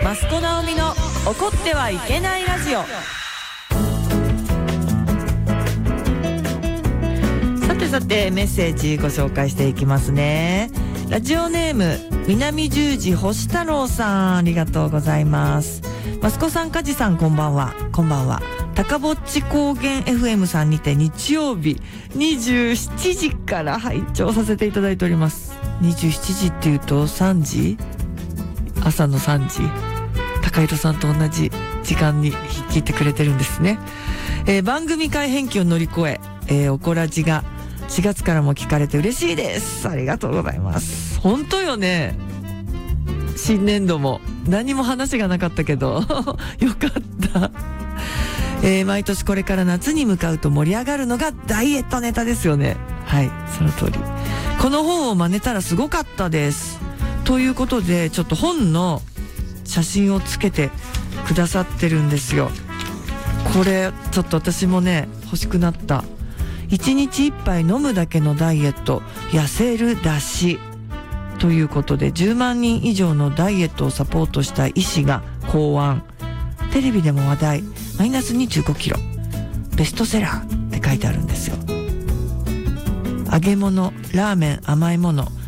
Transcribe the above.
益子直美の怒ってはいけないラジオ。さてメッセージご紹介していきますね。ラジオネーム南十字星太郎さん、ありがとうございます。益子さん、梶さん、こんばんは。こんばんは。高ぼっち高原 FM さんにて日曜日27時から拝聴させていただいております。27時っていうと3時、朝の3時、高弘さんと同じ時間に聞いてくれてるんですね。番組改編期を乗り越え、おこらじが4月からも聞かれて嬉しいです。ありがとうございます。本当よね。新年度も何も話がなかったけどよかった。毎年これから夏に向かうと盛り上がるのがダイエットネタですよね。はい、その通り。この本を真似たらすごかったです。ということでちょっと本の写真をつけてくださってるんですよ。これちょっと私もね欲しくなった。1日1杯飲むだけのダイエット、痩せるだしということで、10万人以上のダイエットをサポートした医師が考案。テレビでも話題、マイナス25キロ、ベストセラーって書いてあるんですよ。揚げ物、ラーメン、甘いもの、